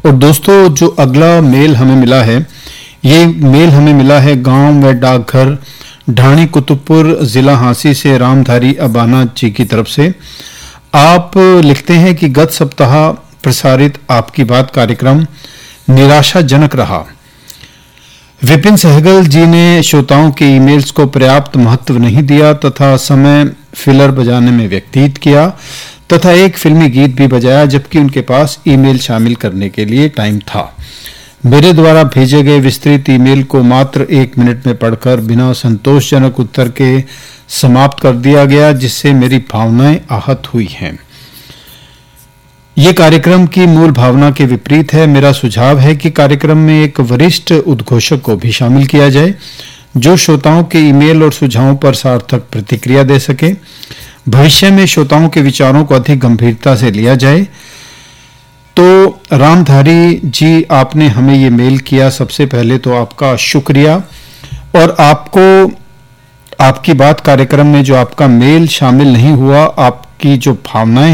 और दोस्तों, जो अगला मेल हमें मिला है, ये मेल हमें मिला है गांव व डाकघर ढाणी कुतुबपुर जिला हांसी से रामधारी अबाना जी की तरफ से। आप लिखते हैं कि गत सप्ताह प्रसारित आपकी बात कार्यक्रम निराशाजनक रहा। विपिन सहगल जी ने श्रोताओं के ईमेल्स को पर्याप्त महत्व नहीं दिया तथा समय फिलर बजाने में व्यतीत किया तथा एक फिल्मी गीत भी बजाया, जबकि उनके पास ईमेल शामिल करने के लिए टाइम था। मेरे द्वारा भेजे गए विस्तृत ईमेल को मात्र 1 मिनट में पढ़कर बिना संतोषजनक उत्तर के समाप्त कर दिया गया, जिससे मेरी भावनाएं आहत हुई हैं। ये कार्यक्रम की मूल भावना के विपरीत है। मेरा सुझाव है कि कार्यक्रम में एक वरिष्ठ उद्घोषक को भी शामिल किया जाए, जो श्रोताओं के ईमेल और सुझावों पर सार्थक प्रतिक्रिया दे सके। भविष्य में श्रोताओं के विचारों को अधिक गंभीरता से लिया जाए। तो रामधारी जी, आपने हमें ये मेल किया, सबसे पहले तो आपका शुक्रिया। और आपको आपकी बात कार्यक्रम में जो आपका मेल शामिल नहीं हुआ, आपकी जो भावनाएं